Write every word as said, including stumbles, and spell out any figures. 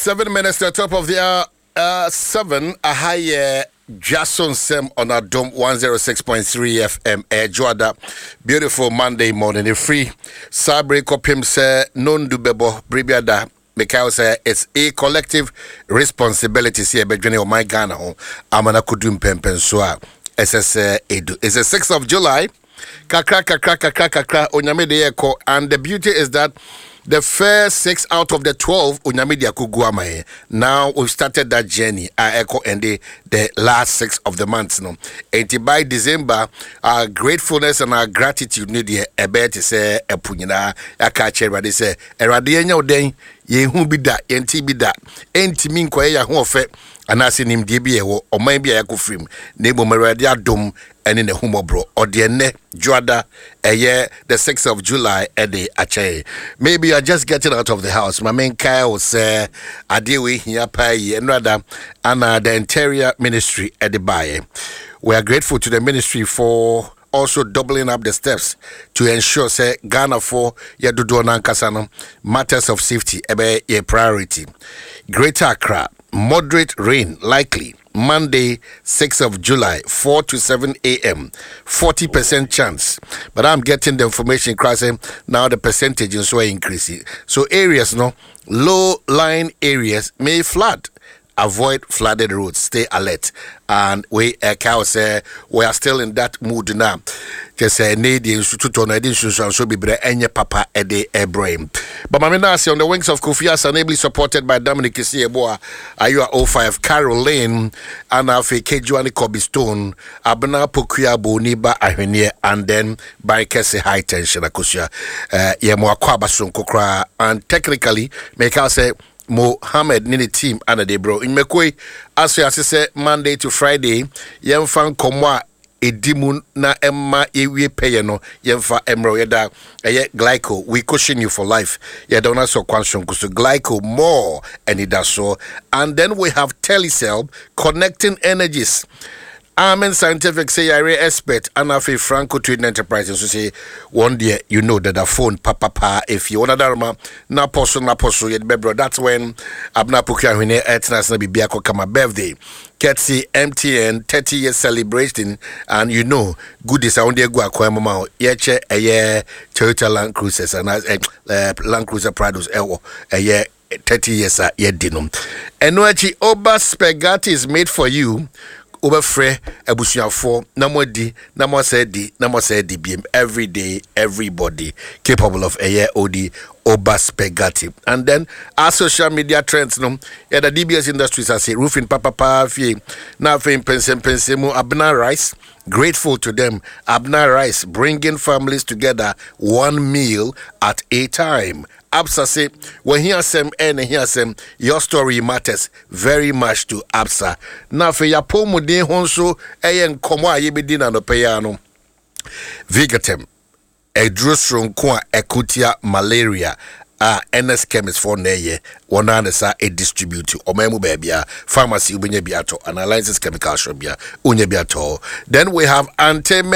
Seven minutes to the top of the hour. Uh, seven. A high Jason Sem on our dome one oh six point three F M. Eh, Joada. Beautiful Monday morning. A free Sabre Kopim se non du bebo bribiada. Because uh, it's a collective responsibility. See, bedwene o my Ghana ho. Amana kudum pempen soa. S S Edu. It's the sixth of July. Kakra kakra kakra kakra onyame de yeko. And the beauty is that the first six out of the twelve onyame de akuguama. Now we've started that journey. I echo and the, the last six of the months. No, and by December, our gratefulness and our gratitude need the ebe to say epunyina yakache everybody say erade enya oden ye hu bi da enti bi da enti min kwaye ya ho ofe anase nim de bi ewo oman bi yakofrim na ebo merade adom ene ne humobro ode ne joada eye the sixth of July ede ache. Maybe you're just getting out of the house. My main Kyle say adewe hia pai and rather ana the interior ministry at the baye. We are grateful to the ministry for also doubling up the steps to ensure say Ghana for ya dodo nankasano matters of safety ebe a priority. Greater Accra, moderate rain likely Monday, sixth of July, four to seven a m forty percent chance. But I'm getting the information crossing now the percentage is so increasing. So areas no low lying areas may flood. Avoid flooded roads. Stay alert. And we uh, cow say we are still in that mood now. Just say need the institute on edition so be bre enye papa ede ebrahim. But Mamina say on the wings of Kofi Assan ably supported by Dominic Isieboa, Ayua oh five, Carol Lane, Anafe Kejuani Kobe Stone, Abna Pokuya Boniba Ahwenye, and then by Kese High Tension Akusha, uh Yemwa Kwabasun Kokra, and technically make us say Mohammed Nini team and a bro in Mekwe as you say Monday to Friday yemfa komwa edimun na emma ewie pay no yemfa emro yeda eye glyco we cushion you for life ye don't so kwanson kuso glyco more and it does so. And then we have Telecel connecting energies. Amen Scientific say you're an expert and Afi Franco Trading Enterprises so say one day you know that the phone papa pa if you want to na poso na poso yet bebro that's when abna pukia hwene etnas na bibia ko kama birthday Ketsi M T N thirty years celebration and you know goodies on the go akwa mama yeche eye Toyota Land Cruisers and uh, Land Cruiser Prados ewo eye thirty years a ye dinum enoachi Oba spaghetti is made for you. Obafre ebusuafo namodi namosedi namosedi biem every day everybody capable of a year odi Oba spaghetti. And then our social media trends no yeah the D B S Industries I say roofing papa pa fie na fe pensem pensemu Abna Rice, grateful to them. Abna Rice bringing families together one meal at a time. Absa say when he has some and he has some your story matters very much to Absa. Now for ya pomo de honso eyen komo a yebedi na no payano. Vigatem edrusron kwa ekutia malaria a N S chemist for neye one anesa a distribute o memu bebia pharmacy ubenye biato analysis chemical shop bia unye biato. Then we have anti